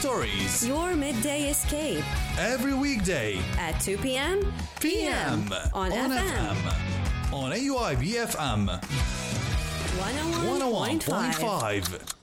stories. Your midday escape. Every weekday at 2 p.m. on FM. On AUIB FM 101.5. 101.5.